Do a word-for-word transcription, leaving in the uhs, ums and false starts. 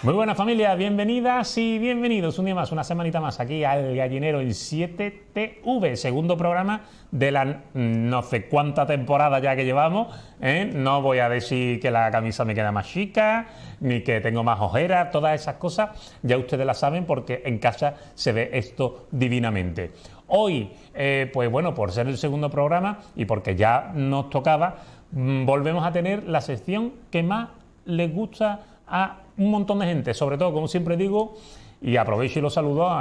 Muy buenas familia, bienvenidas y bienvenidos un día más, una semanita más aquí al Gallinero en siete T V, segundo programa de la no sé cuánta temporada ya que llevamos, ¿eh? No voy a decir que la camisa me queda más chica, ni que tengo más ojeras, todas esas cosas ya ustedes las saben porque en casa se ve esto divinamente. Hoy, eh, pues bueno, por ser el segundo programa y porque ya nos tocaba, mmm, volvemos a tener la sección que más les gusta a un montón de gente, sobre todo, como siempre digo, y aprovecho y los saludo a